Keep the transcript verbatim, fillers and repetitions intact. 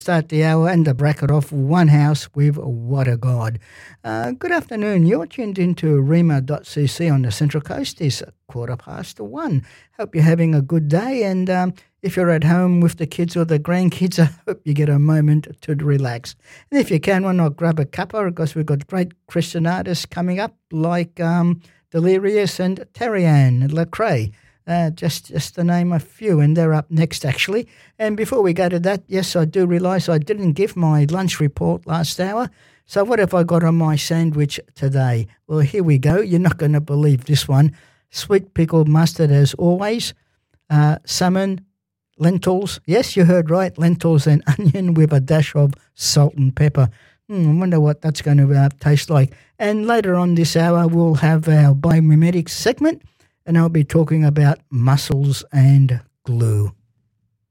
Start the hour and the bracket off One House with What a God. Uh, good afternoon. You're tuned into rima dot c c on the Central Coast. It's quarter past one. Hope you're having a good day, and um, if you're at home with the kids or the grandkids, I hope you get a moment to relax. And if you can, why not grab a cuppa, because we've got great Christian artists coming up like um, Delirious and Tarianne Lecrae. Uh, just just to name a few, and they're up next actually. And before we go to that, yes, I do realise I didn't give my lunch report last hour. So what have I got on my sandwich today? Well, here we go. You're not going to believe this one. Sweet pickled mustard as always, uh, salmon, lentils. Yes, you heard right, lentils and onion with a dash of salt and pepper. Hmm, I wonder what that's going to uh, taste like. And later on this hour, we'll have our biomimetics segment, and I'll be talking about muscles and glue.